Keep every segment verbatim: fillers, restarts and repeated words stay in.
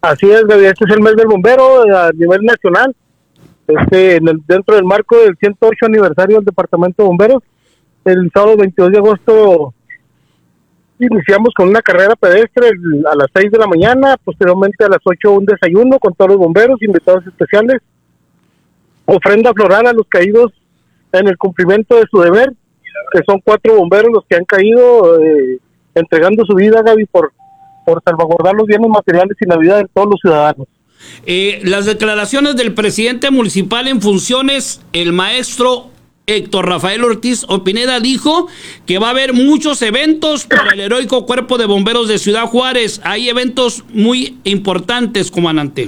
Así es, Gaby, este es el mes del bombero a nivel nacional. Este, en el, dentro del marco del ciento ocho aniversario del Departamento de Bomberos, el sábado veintidós de agosto iniciamos con una carrera pedestre el, a las seis de la mañana, posteriormente a las ocho un desayuno con todos los bomberos, invitados especiales, ofrenda floral a los caídos en el cumplimiento de su deber, que son cuatro bomberos los que han caído eh, entregando su vida, Gaby, por, por salvaguardar los bienes materiales y la vida de todos los ciudadanos. Eh, las declaraciones del presidente municipal en funciones, el maestro Héctor Rafael Ortiz Pineda, dijo que va a haber muchos eventos para el heroico Cuerpo de Bomberos de Ciudad Juárez. Hay eventos muy importantes, comandante.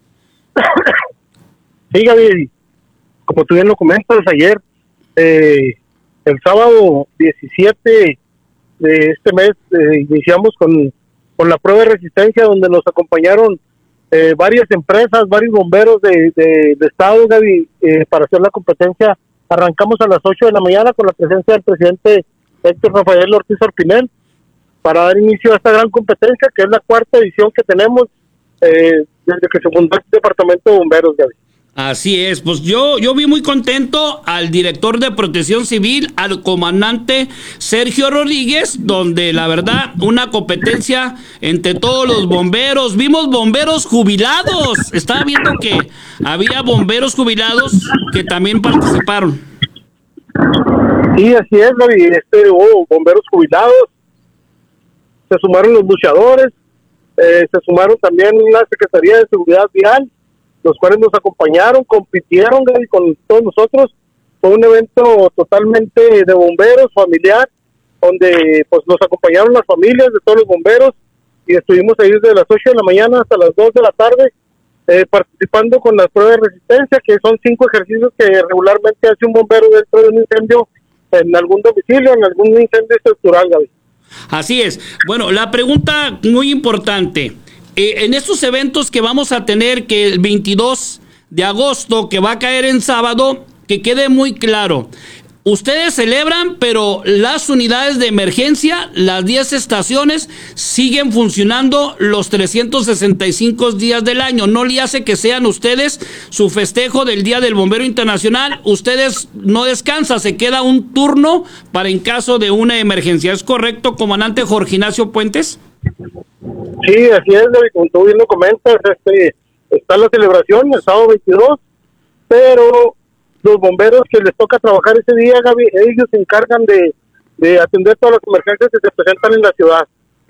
Sí, Gaby, como tú bien lo comentas ayer, eh, el sábado diecisiete de este mes eh, iniciamos con, con la prueba de resistencia, donde nos acompañaron Eh, varias empresas, varios bomberos de, de, de estado, Gaby, eh, para hacer la competencia. Arrancamos a las ocho de la mañana con la presencia del presidente Héctor Rafael Ortiz Orpinel para dar inicio a esta gran competencia, que es la cuarta edición que tenemos eh, desde que se fundó el Departamento de Bomberos, Gaby. Así es, pues yo, yo vi muy contento al director de Protección Civil, al comandante Sergio Rodríguez, donde la verdad una competencia entre todos los bomberos, vimos bomberos jubilados, estaba viendo que había bomberos jubilados que también participaron. Sí, así es, Gaby, este, hubo bomberos jubilados, se sumaron los luchadores, eh, se sumaron también la Secretaría de Seguridad Vial, los cuales nos acompañaron, compitieron Gaby, con todos nosotros. Fue un evento totalmente de bomberos, familiar, donde pues nos acompañaron las familias de todos los bomberos y estuvimos ahí desde las ocho de la mañana hasta las dos de la tarde eh, participando con las pruebas de resistencia, que son cinco ejercicios que regularmente hace un bombero dentro de un incendio, en algún domicilio, en algún incendio estructural, Gaby. Así es. Bueno, la pregunta muy importante. Eh, en estos eventos que vamos a tener, que el veintidós de agosto, que va a caer en sábado, que quede muy claro, ustedes celebran, pero las unidades de emergencia, las diez estaciones, siguen funcionando los trescientos sesenta y cinco días del año. No le hace que sean ustedes su festejo del Día del Bombero Internacional. Ustedes no descansan, se queda un turno para en caso de una emergencia. ¿Es correcto, comandante Jorge Ignacio Puentes? Sí, así es, David, como tú bien lo comentas, este, está la celebración el sábado veintidós, pero los bomberos que les toca trabajar ese día, Gaby, ellos se encargan de, de atender todas las emergencias que se presentan en la ciudad.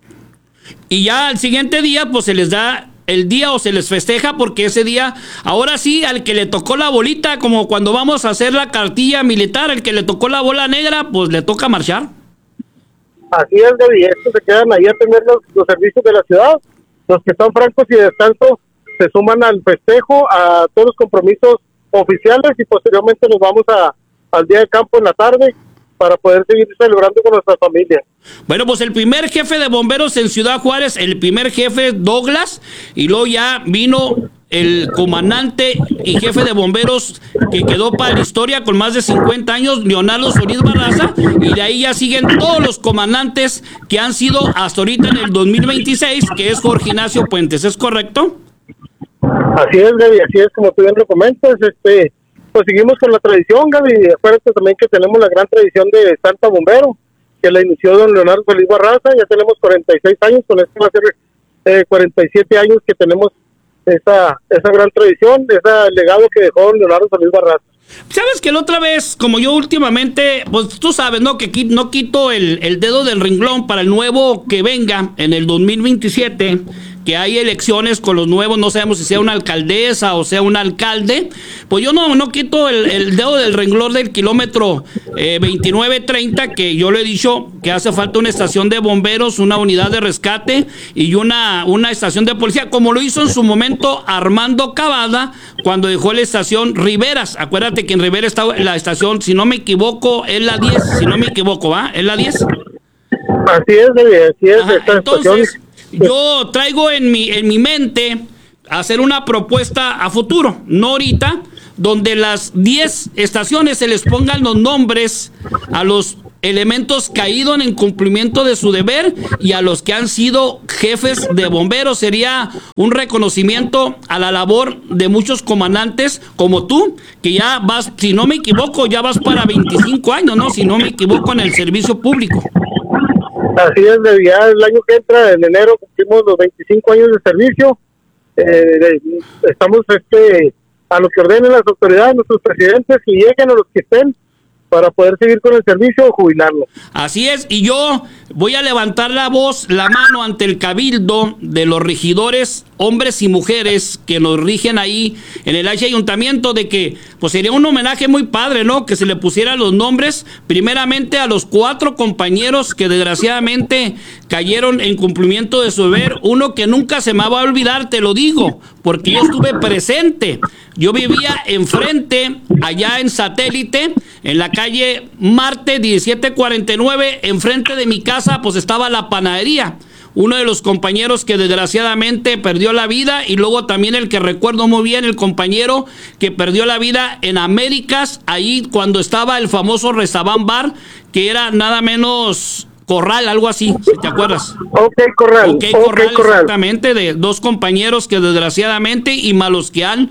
Y ya al siguiente día, pues se les da el día o se les festeja, porque ese día, ahora sí, al que le tocó la bolita, como cuando vamos a hacer la cartilla militar, al que le tocó la bola negra, pues le toca marchar. Así es, Gaby, estos se quedan ahí a atender los, los servicios de la ciudad. Los que están francos y de descanso se suman al festejo, a todos los compromisos oficiales, y posteriormente nos vamos a al día de campo en la tarde para poder seguir celebrando con nuestras familias. Bueno, pues el primer jefe de bomberos en Ciudad Juárez, el primer jefe Douglas, y luego ya vino el comandante y jefe de bomberos que quedó para la historia con más de cincuenta años, Leonardo Solís Barraza, y de ahí ya siguen todos los comandantes que han sido hasta ahorita en el dos mil veintiséis, que es Jorge Ignacio Puentes, ¿es correcto? Así es, Gaby, así es, como tú bien lo comentas, este, pues seguimos con la tradición, Gaby. Acuérdate también que tenemos la gran tradición de Santa Bombero, que la inició don Leonardo Solís Barraza. Ya tenemos cuarenta y seis años, con esto va a ser eh, cuarenta y siete años que tenemos esa esa gran tradición, ese legado que dejó don Leonardo Solís Barraza. ¿Sabes que la otra vez, como yo últimamente, pues tú sabes, ¿no? Que qui- no quito el, el dedo del renglón para el nuevo que venga en el dos mil veintisiete, que hay elecciones con los nuevos, no sabemos si sea una alcaldesa o sea un alcalde, pues yo no, no quito el, el dedo del renglón del kilómetro eh, veintinueve treinta, que yo le he dicho que hace falta una estación de bomberos, una unidad de rescate y una, una estación de policía, como lo hizo en su momento Armando Cavada cuando dejó la estación Riveras. Acuérdate que en Rivera está la estación, si no me equivoco, es la diez, si no me equivoco, ¿va? ¿Es la diez? Así es, Gaby, así es. Ajá, esta entonces, estación. yo traigo en mi, en mi mente hacer una propuesta a futuro, no ahorita, donde las diez estaciones se les pongan los nombres a los elementos caídos en cumplimiento de su deber y a los que han sido jefes de bomberos. Sería un reconocimiento a la labor de muchos comandantes como tú, que ya vas, si no me equivoco, ya vas para veinticinco años, ¿no? Si no me equivoco, en el servicio público. Así es, ya el año que entra, en enero, cumplimos los veinticinco años de servicio. Eh, estamos este, a lo que ordenen las autoridades, nuestros presidentes, y lleguen a los que estén, para poder seguir con el servicio o jubilarlo. Así es, y yo voy a levantar la voz, la mano ante el cabildo de los regidores, hombres y mujeres que nos rigen ahí en el ayuntamiento, de que pues sería un homenaje muy padre, ¿no? Que se le pusieran los nombres, primeramente a los cuatro compañeros que desgraciadamente cayeron en cumplimiento de su deber. Uno que nunca se me va a olvidar, te lo digo, porque yo estuve presente. Yo vivía enfrente, allá en Satélite, en la calle Marte diecisiete cuarenta y nueve, enfrente de mi casa, pues estaba la panadería. Uno de los compañeros que desgraciadamente perdió la vida, y luego también el que recuerdo muy bien, el compañero que perdió la vida en Américas, ahí cuando estaba el famoso Restaurant Bar, que era nada menos Corral, algo así, si te acuerdas. Ok, Corral. Ok, Corral, okay, Corral. Exactamente, de dos compañeros que desgraciadamente y malos que han,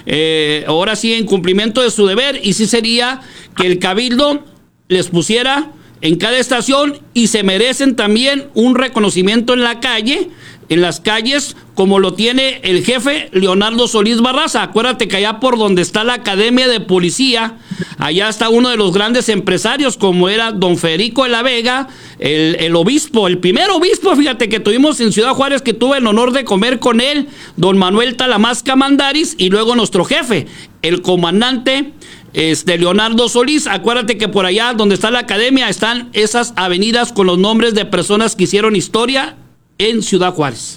eh, ahora sí, en cumplimiento de su deber, y sí sería que el cabildo les pusiera en cada estación, y se merecen también un reconocimiento en la calle, en las calles, como lo tiene el jefe Leonardo Solís Barraza. Acuérdate que allá por donde está la Academia de Policía, allá está uno de los grandes empresarios, como era don Federico de la Vega, el, el obispo, el primer obispo, fíjate, que tuvimos en Ciudad Juárez, que tuve el honor de comer con él, don Manuel Talamasca Mandaris, y luego nuestro jefe, el comandante Este, Leonardo Solís. Acuérdate que por allá donde está la academia están esas avenidas con los nombres de personas que hicieron historia en Ciudad Juárez.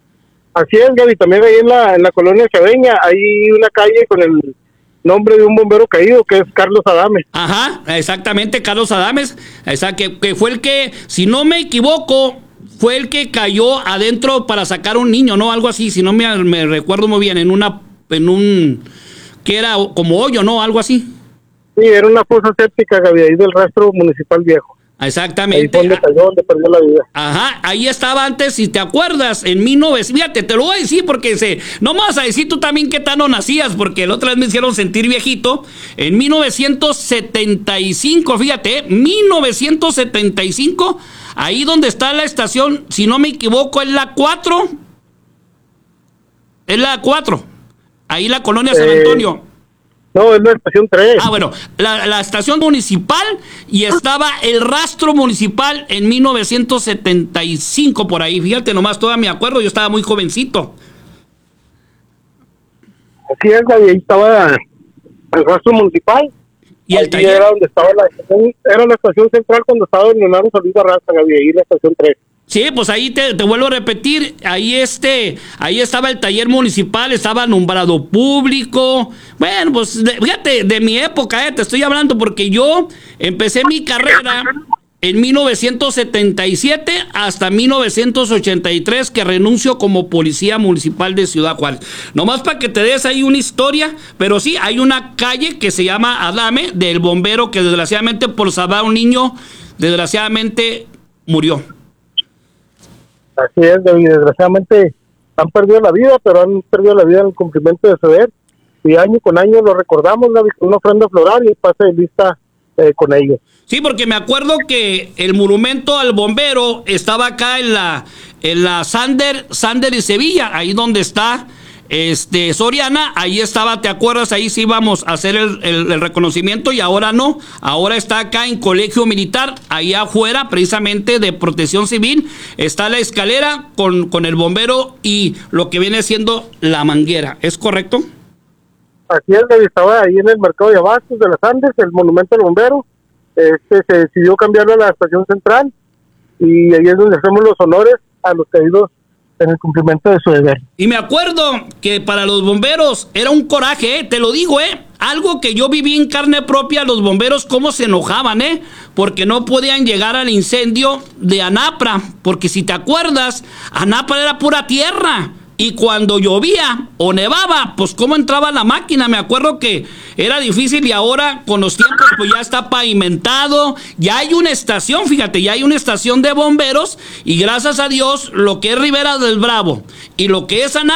Así es, Gaby, también ahí en la, en la colonia Chaveña hay una calle con el nombre de un bombero caído, que es Carlos Adames. Ajá, exactamente, Carlos Adames, esa que, que fue el que, si no me equivoco, fue el que cayó adentro para sacar un niño, ¿no? Algo así, si no me, me recuerdo muy bien, en una, en un... que era como hoyo, ¿no? Algo así. Sí, era una fosa séptica, Gaby, ahí del rastro municipal viejo. Exactamente. Ahí fue donde cayó, donde perdió la vida. Ajá, ahí estaba antes, si te acuerdas, en mil novecientos, fíjate, te lo voy a decir porque se, no me vas a decir tú también qué tan no nacías, porque la otra vez me hicieron sentir viejito. En mil novecientos setenta y cinco, fíjate, mil novecientos setenta y cinco, ahí donde está la estación, si no me equivoco, es la cuatro. Es la cuatro. Ahí la colonia San Antonio. Eh, no, es la estación tres. Ah, bueno, la, la estación municipal, y estaba el rastro municipal en mil novecientos setenta y cinco por ahí. Fíjate nomás, todavía me acuerdo, yo estaba muy jovencito. Así es, ahí estaba el rastro municipal. Y el taller era donde estaba la estación, era la estación central cuando estaba en Leonardo Solís Barraza, ahí la estación tres. Sí, pues ahí te, te vuelvo a repetir, ahí este, ahí estaba el taller municipal, estaba alumbrado público. Bueno, pues de, fíjate, de mi época, eh, te estoy hablando, porque yo empecé mi carrera en mil novecientos setenta y siete hasta mil novecientos ochenta y tres, que renuncio como policía municipal de Ciudad Juárez. Nomás para que te des ahí una historia, pero sí, hay una calle que se llama Adame, del bombero que desgraciadamente por salvar a un niño, desgraciadamente murió. Así es, David, desgraciadamente han perdido la vida, pero han perdido la vida en el cumplimiento de su deber, y año con año lo recordamos, David, con una ofrenda floral y pase de lista eh, con ellos. Sí, porque me acuerdo que el monumento al bombero estaba acá en la en la Sander, Sander y Sevilla, ahí donde está este Soriana, ahí estaba, ¿te acuerdas? Ahí sí íbamos a hacer el, el, el reconocimiento, y ahora no, ahora está acá en Colegio Militar, ahí afuera, precisamente de Protección Civil, está la escalera con, con el bombero y lo que viene siendo la manguera, ¿es correcto? Así es, estaba ahí en el mercado de abastos de las Andes, el monumento al bombero, este se decidió cambiarlo a la estación central, y ahí es donde hacemos los honores a los caídos en el cumplimiento de su deber. Y me acuerdo que para los bomberos era un coraje, ¿eh? Te lo digo, ¿eh? Algo que yo viví en carne propia, los bomberos cómo se enojaban, ¿eh? Porque no podían llegar al incendio de Anapra, porque si te acuerdas, Anapra era pura tierra, Y cuando llovía o nevaba, pues cómo entraba la máquina. Me acuerdo que era difícil y ahora con los tiempos pues ya está pavimentado. Ya hay una estación, fíjate, ya hay una estación de bomberos. Y gracias a Dios, lo que es Ribera del Bravo y lo que es Ana